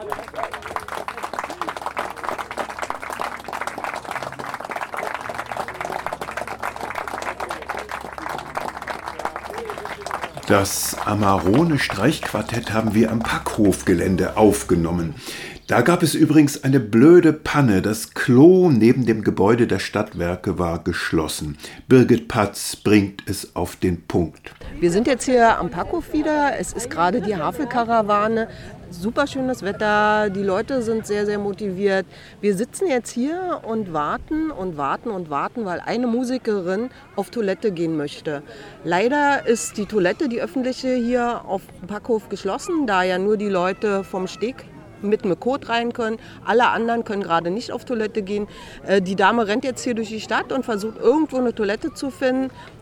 Das Amarone-Streichquartett haben wir am Packhofgelände aufgenommen. Da gab es übrigens eine blöde Panne. Das Klo neben dem Gebäude der Stadtwerke war geschlossen. Birgit Patz bringt es auf den Punkt. Wir sind jetzt hier am Packhof wieder. Es ist gerade die Havelkarawane. Super schönes Wetter, die Leute sind sehr, sehr motiviert. Wir sitzen jetzt hier und warten und warten und warten, weil eine Musikerin auf Toilette gehen möchte. Leider ist die Toilette, die öffentliche, hier auf dem Packhof geschlossen, da ja nur die Leute vom Steg mit einem Code rein können. Alle anderen können gerade nicht auf Toilette gehen. Die Dame rennt jetzt hier durch die Stadt und versucht irgendwo eine Toilette zu finden.